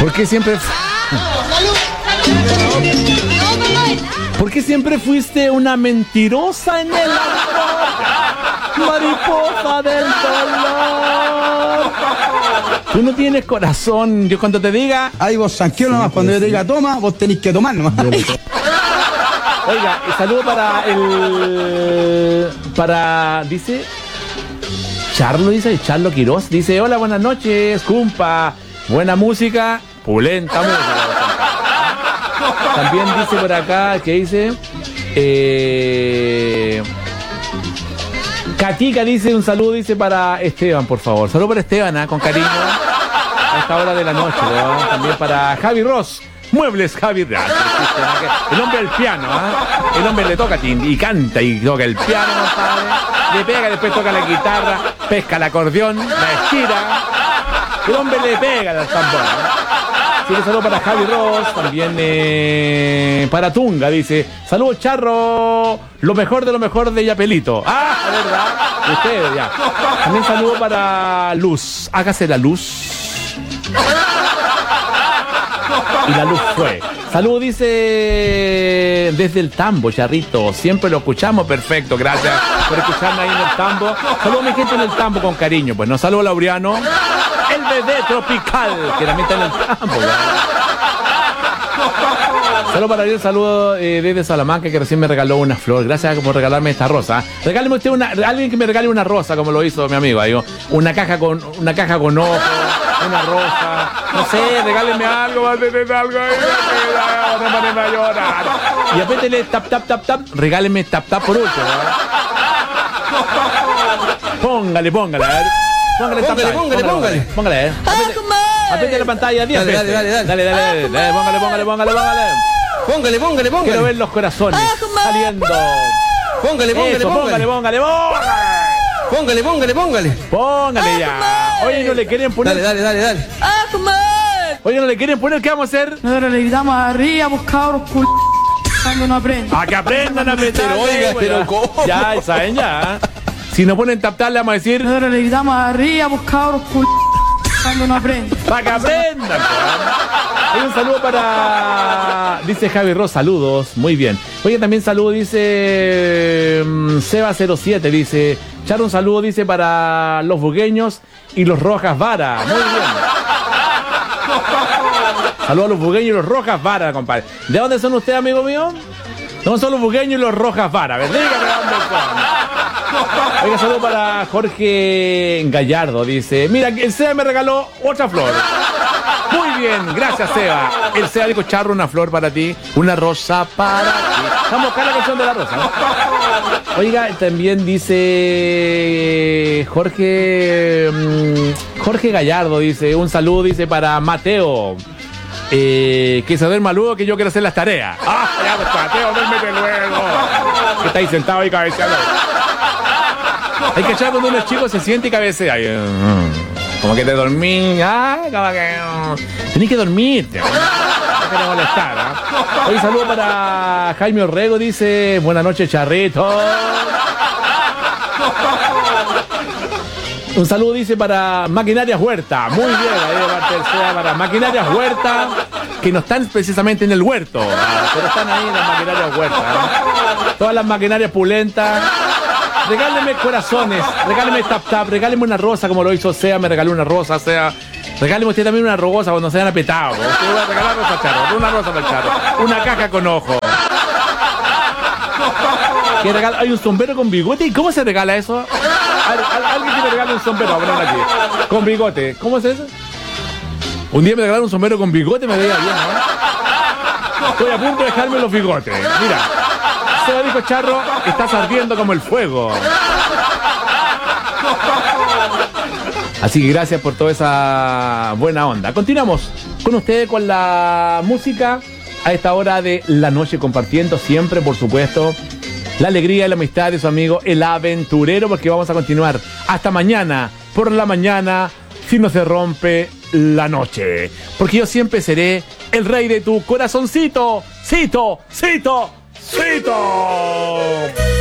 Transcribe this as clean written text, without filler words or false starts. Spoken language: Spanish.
¿Por qué siempre... ¿Por qué siempre fuiste una mentirosa en el amor? Mariposa del dolor. Tú no tienes corazón. Yo cuando te diga... Ahí vos tranquilo nomás, cuando yo te diga toma, vos tenés que tomar nomás. Oiga, saludo dice... Charlo Quiroz, dice, hola, buenas noches, cumpa, buena música, pulenta música. También dice por acá, que dice, Katica dice, un saludo, dice, para Esteban, por favor. Saludo para Esteban, con cariño, a esta hora de la noche, ¿no? También para Javi Ross. Muebles Javi Ross. El hombre del piano, el hombre le toca y canta y toca el piano, compadre. Le pega, después toca la guitarra, pesca el acordeón, la estira. El hombre le pega al tambor. Así que saludo para Javi Ross, también para Tunga, dice, saludos Charro, lo mejor de Yapelito. Ah, la verdad, ustedes ya. También saludo para Luz, hágase la luz. Y la luz fue. Salud, dice, desde el Tambo, Charrito. Siempre lo escuchamos, perfecto. Gracias por escucharme ahí en el Tambo. Saludos a mi gente en el Tambo con cariño. Pues nos saludo a Laureano, el bebé tropical, que también está en el Tambo. Saludos para Ariel, saludos desde Salamanca, que recién me regaló una flor. Gracias por regalarme esta rosa. Regáleme usted alguien que me regale una rosa, como lo hizo mi amigo. Digo, una caja con ojos, una rosa. No sé, regáleme algo, va a tener algo ahí. No me van a llorar. Y apétele tap, regáleme tap por último. Póngale. Póngale. Apriete la pantalla 10 veces. Dale. Póngale. Quiero ver los corazones saliendo. Póngale. Póngale ya. Oye, no le quieren poner. Dale. Oye, no le quieren poner, ¿qué vamos a hacer? Nosotros le gritamos arriba, pues cabros cuando no aprenden. A que aprendan a apretar. Pero ¿cómo? Ya, saben ya. Si no ponen tap, le vamos a decir. Nosotros le gritamos arriba, pues cabros cuando no aprenden. Para que aprendan. Hay un saludo para... Dice Javi Ross, saludos. Muy bien. Oye, también saludo, dice... Seba07, dice... Char, un saludo, dice, para los bugueños y los Rojas Vara. Muy bien. Saludos a los bugueños y los Rojas Vara, compadre. ¿De dónde son ustedes, amigo mío? No son los bugueños y los Rojas Vara. Dígame dónde son. Oiga, saludo para Jorge Gallardo, dice, mira, el Seba me regaló otra flor. Muy bien, gracias, Seba. El Seba dijo, Charro, una flor para ti, una rosa para ti. Vamos a buscar la canción de la rosa, ¿no? Oiga, también dice Jorge Gallardo, dice, un saludo, dice, para Mateo. Que se duerma luego, que yo quiero hacer las tareas. Ah, ya, pues, Mateo, duérmete luego. Que está ahí sentado y cabeceando. Hay que echar cuando uno es chico, se siente y cabecea. Como que te dormí. Como que... Tenés que dormirte. No quiero molestar. Hoy saludo para Jaime Orrego, dice, buenas noches, Charrito. Un saludo, dice, para Maquinarias Huerta. Muy bien, ahí de parte del SEA para Maquinarias Huerta, que no están precisamente en el huerto, pero están ahí en las Maquinarias Huerta. Todas las maquinarias pulentas. Regáleme corazones, regáleme tap, regáleme una rosa como lo hizo SEA, me regaló una rosa, SEA. Regáleme usted también una rosa cuando se hayan apretado. Usted va a regalar rosa, Charro, una rosa para el Charro. Una caja con ojo. ¿Qué regala? Hay un sombrero con bigote. ¿Y cómo se regala eso? Alguien que me regale un sombrero, vamos a ponerlo aquí. Con bigote. ¿Cómo es eso? Un día me regalaron un sombrero con bigote, me veía bien, ¿no? Estoy a punto de dejarme los bigotes. Mira. Se lo dijo, Charro, estás ardiendo como el fuego. Así que gracias por toda esa buena onda. Continuamos con ustedes con la música a esta hora de la noche, compartiendo siempre, por supuesto, la alegría y la amistad de su amigo El Aventurero, porque vamos a continuar hasta mañana, por la mañana, si no se rompe la noche. Porque yo siempre seré el rey de tu corazoncito. ¡Cito!